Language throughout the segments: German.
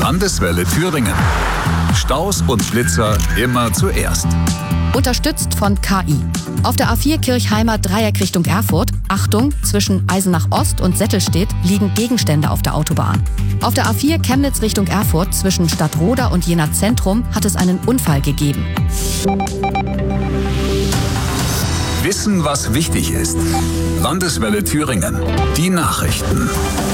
Landeswelle Thüringen. Staus und Blitzer immer zuerst. Unterstützt von KI. Auf der A4 Kirchheimer Dreieck Richtung Erfurt, Achtung, zwischen Eisenach Ost und Settelstedt liegen Gegenstände auf der Autobahn. Auf der A4 Chemnitz Richtung Erfurt zwischen Stadtroda und Jena Zentrum hat es einen Unfall gegeben. Wissen, was wichtig ist. Landeswelle Thüringen. Die Nachrichten.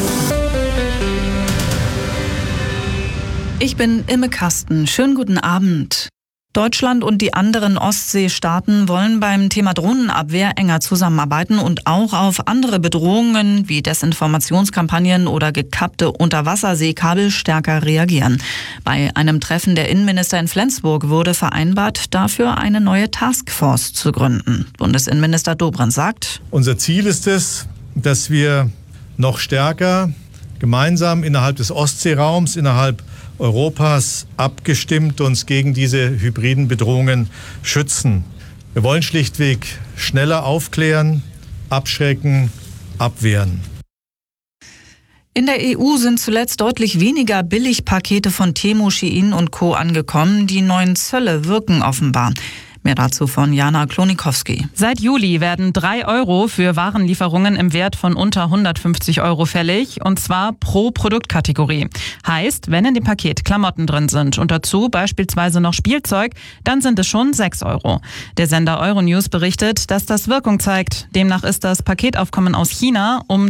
Ich bin Imme Kasten. Schönen guten Abend. Deutschland und die anderen Ostseestaaten wollen beim Thema Drohnenabwehr enger zusammenarbeiten und auch auf andere Bedrohungen wie Desinformationskampagnen oder gekappte Unterwasserseekabel stärker reagieren. Bei einem Treffen der Innenminister in Flensburg wurde vereinbart, dafür eine neue Taskforce zu gründen. Bundesinnenminister Dobrindt sagt: Unser Ziel ist es, dass wir noch stärker gemeinsam innerhalb des Ostseeraums, innerhalb Europas abgestimmt uns gegen diese hybriden Bedrohungen schützen. Wir wollen schlichtweg schneller aufklären, abschrecken, abwehren. In der EU sind zuletzt deutlich weniger Billigpakete von Temu, Shein und Co. angekommen. Die neuen Zölle wirken offenbar. Mehr dazu von Jana Klonikowski. Seit Juli werden 3 € für Warenlieferungen im Wert von unter 150 € fällig, und zwar pro Produktkategorie. Heißt, wenn in dem Paket Klamotten drin sind und dazu beispielsweise noch Spielzeug, dann sind es schon 6 €. Der Sender Euronews berichtet, dass das Wirkung zeigt. Demnach ist das Paketaufkommen aus China um